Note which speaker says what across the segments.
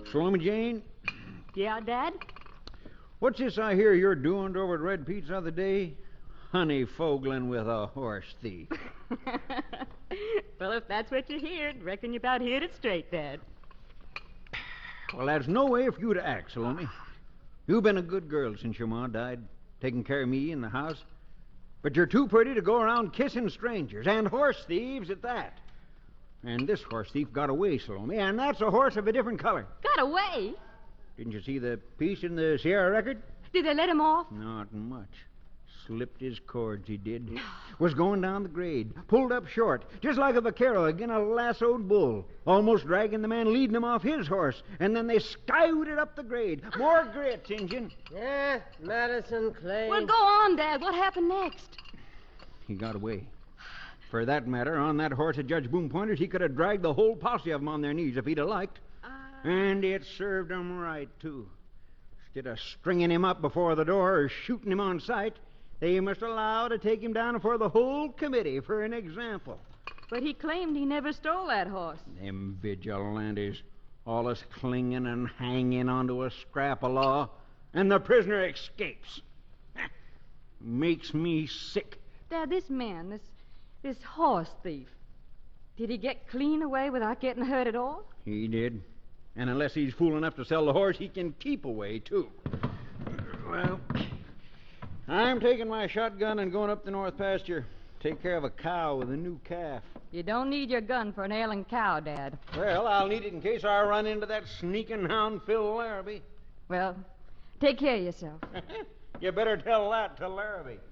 Speaker 1: Salome Jane,
Speaker 2: Yeah, Dad?
Speaker 1: what's this I hear you're doing over at Red Pete's the other day? Honey fogling with a horse thief.
Speaker 2: Well, if that's what you heard, reckon you about heard it straight, Dad.
Speaker 1: Well, that's no way for you to act, Salome. You've been a good girl since your ma died, taking care of me in the house. But you're too pretty to go around kissing strangers, and horse thieves at that. And this horse thief got away, Salome, and that's a horse of a different color.
Speaker 2: Got away?
Speaker 1: Didn't you see the piece in the Sierra Record?
Speaker 2: Did they let him off?
Speaker 1: Not much. Slipped his cords, he did. Was going down the grade, pulled up short, just like a vaquero again a lassoed bull, almost dragging the man leading him off his horse, and then they skywooted up the grade. More grits, Injun.
Speaker 3: Yeah, Madison Clay.
Speaker 2: Well, go on, Dad. What happened next?
Speaker 1: He got away. For that matter, on that horse of Judge Boone Pointer's, he could have dragged the whole posse of them on their knees if he'd have liked. And it served him right, too. Instead of stringing him up before the door or shooting him on sight, they must allow to take him down before the whole committee for an example.
Speaker 2: But he claimed he never stole that horse.
Speaker 1: Them vigilantes, all us clinging and hanging onto a scrap of law, and the prisoner escapes. Makes me sick.
Speaker 2: Dad, this man, this horse thief, did he get clean away without getting hurt at all?
Speaker 1: He did. And unless he's fool enough to sell the horse, he can keep away, too. Well, I'm taking my shotgun and going up the north pasture. Take care of a cow with a new calf.
Speaker 2: You don't need your gun for an ailing cow, Dad.
Speaker 1: Well, I'll need it in case I run into that sneaking hound Phil Larrabee.
Speaker 2: Well, take care of yourself.
Speaker 1: You better tell that to Larrabee.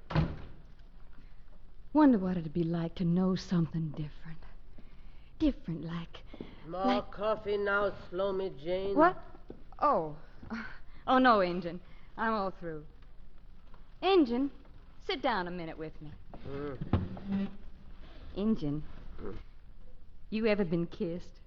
Speaker 2: Wonder what it'd be like to know something different. Different, like...
Speaker 3: More coffee now, Salome Jane.
Speaker 2: What? Oh. Oh, no, Injun. I'm all through. Injun, sit down a minute with me. Injun, you ever been kissed?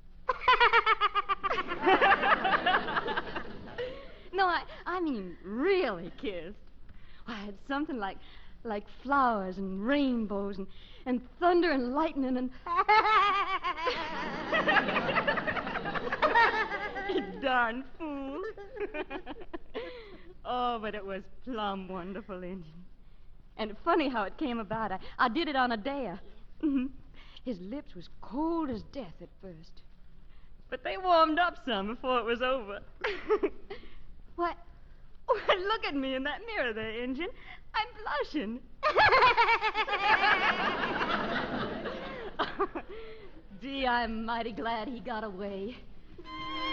Speaker 2: No, I mean really kissed. Why, it's something like flowers and rainbows and thunder and lightning and... You darn fool. Oh, but it was plumb wonderful, Injun. And funny how it came about. I did it on a dare. His lips was cold as death at first. But they warmed up some before it was over. What? Look at me in that mirror there, Injun. I'm blushing. Gee, I'm mighty glad he got away.